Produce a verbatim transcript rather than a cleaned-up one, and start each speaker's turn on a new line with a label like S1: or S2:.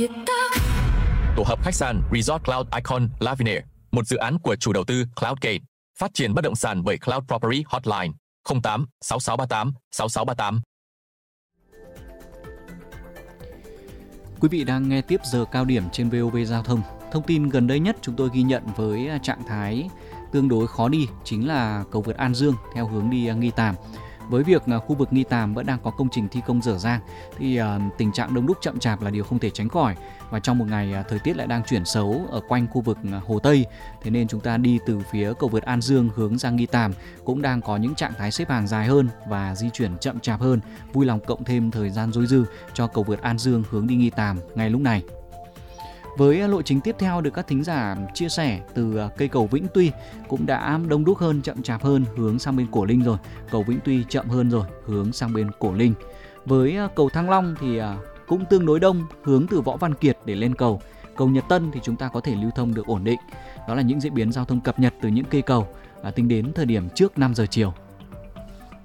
S1: Tổ hợp khách sạn Resort Cloud Icon Lavinia, một dự án của chủ đầu tư Cloudgate, phát triển bất động sản bởi Cloud Property Hotline không tám sáu sáu ba tám sáu sáu ba tám.
S2: Quý vị đang nghe tiếp giờ cao điểm trên vê o vê Giao thông. Thông tin gần đây nhất chúng tôi ghi nhận với trạng thái tương đối khó đi chính là cầu vượt An Dương theo hướng đi Nghi Tàm. Với việc khu vực Nghi Tàm vẫn đang có công trình thi công dở dang thì uh, tình trạng đông đúc chậm chạp là điều không thể tránh khỏi. Và trong một ngày uh, thời tiết lại đang chuyển xấu ở quanh khu vực uh, Hồ Tây, thế nên chúng ta đi từ phía cầu vượt An Dương hướng ra Nghi Tàm cũng đang có những trạng thái xếp hàng dài hơn và di chuyển chậm chạp hơn, vui lòng cộng thêm thời gian dôi dư cho cầu vượt An Dương hướng đi Nghi Tàm ngay lúc này. Với lộ trình tiếp theo được các thính giả chia sẻ từ cây cầu Vĩnh Tuy cũng đã đông đúc hơn, chậm chạp hơn hướng sang bên Cổ Linh rồi. Cầu Vĩnh Tuy chậm hơn rồi, hướng sang bên Cổ Linh. Với cầu Thăng Long thì cũng tương đối đông, hướng từ Võ Văn Kiệt để lên cầu. Cầu Nhật Tân thì chúng ta có thể lưu thông được ổn định. Đó là những diễn biến giao thông cập nhật từ những cây cầu tính đến thời điểm trước năm giờ chiều.